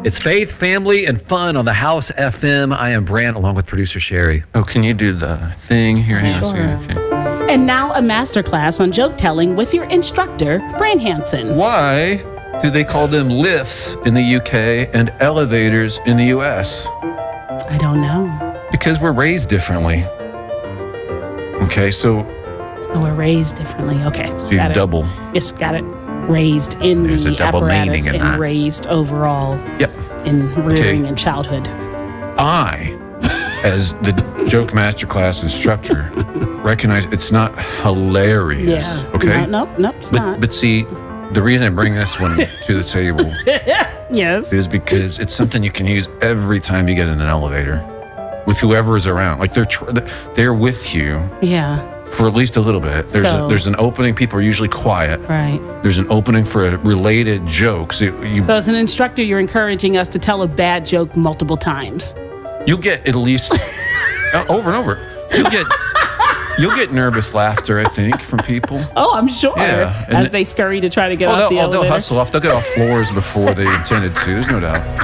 It's faith, family, and fun on the House FM. I am Brant, along with producer Sherry. Oh, can you do the thing here? Hang on a second. Okay. And now a masterclass on joke telling with your instructor, Brant Hansen. Why do they call them lifts in the UK and elevators in the US? I don't know. Because we're raised differently. Okay, so Oh, we're raised differently. Okay. you got it. double. Yes, got it. Raised in There's a the double apparatus meaning in and that. raised overall Yep. in rearing Okay. and childhood. I, as the joke masterclass instructor, recognize it's not hilarious. Yeah. Okay. Nope, it's not. But see, the reason I bring this one to the table Yes. is because it's something you can use every time you get in an elevator with whoever is around. Like they're with you Yeah. for at least a little bit. There's an opening. People are usually quiet. Right. There's an opening for a related joke. So So as an instructor, you're encouraging us to tell a bad joke multiple times. you'll get at least over and over. You'll get nervous laughter, I think, from people. Oh, I'm sure. Yeah, and As they scurry to try to get off the They'll elevator. hustle off. They'll get off floors before they intended to. There's no doubt.